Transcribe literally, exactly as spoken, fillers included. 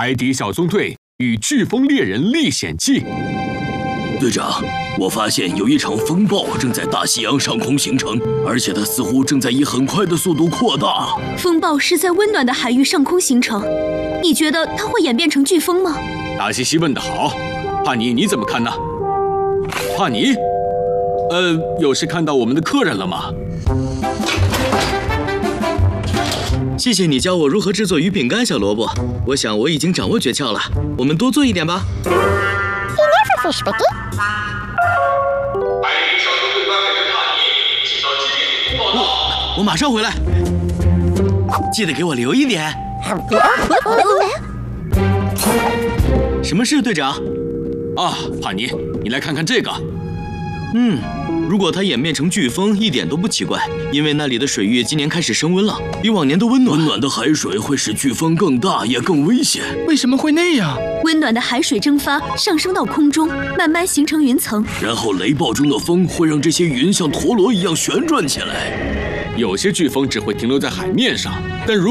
海底小纵队与飓风猎人历险记。 队长，我发现有一场风暴正在大西洋上空形成，而且它似乎正在以很快的速度扩大。 风暴是在温暖的海域上空形成，你觉得它会演变成飓风吗？ 达西西问得好，帕尼你怎么看呢？帕尼，呃，有事看到我们的客人了吗？ 谢谢你教我如何制作鱼饼干，小萝卜。我想我已经掌握诀窍了，我们多做一点吧。 Fish spaghetti。 海底小纵队官员帕尼，请到基地组报道。 我马上回来，记得给我留一点。什么事，队长？ 啊，帕尼，你来看看这个。 嗯，如果它演变成飓风，一点都不奇怪，因为那里的水域今年开始升温了，比往年都温暖。 温暖的海水会使飓风更大，也更危险。 为什么会那样？ 温暖的海水蒸发，上升到空中，慢慢形成云层。 然后雷暴中的风会让这些云像陀螺一样旋转起来。 有些飓风只会停留在海面上，但如